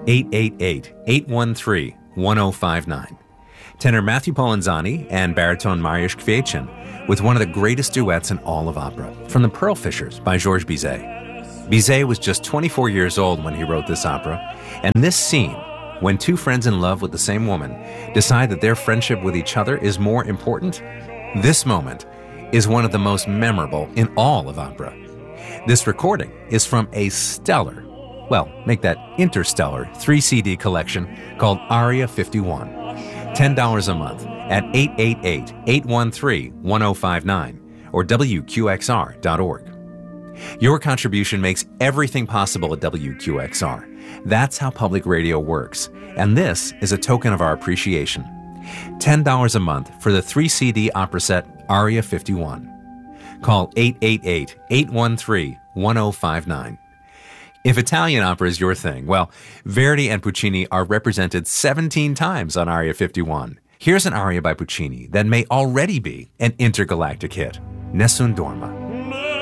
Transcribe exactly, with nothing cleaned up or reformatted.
eight eight eight, eight one three, one zero five nine. Tenor Matthew Polenzani and baritone Mariusz Kwiecien with one of the greatest duets in all of opera, from The Pearl Fishers by Georges Bizet. Bizet was just twenty-four years old when he wrote this opera, and this scene, when two friends in love with the same woman decide that their friendship with each other is more important, this moment is one of the most memorable in all of opera. This recording is from a stellar, well, make that interstellar three C D collection called Aria fifty-one. ten dollars a month at eight eight eight, eight one three, one zero five nine or W Q X R dot org. Your contribution makes everything possible at W Q X R. That's how public radio works, and this is a token of our appreciation. ten dollars a month for the three C D opera set Aria fifty-one. Call eight eight eight, eight one three, one zero five nine. If Italian opera is your thing, well, Verdi and Puccini are represented seventeen times on Aria fifty-one. Here's an aria by Puccini that may already be an intergalactic hit, Nessun Dorma.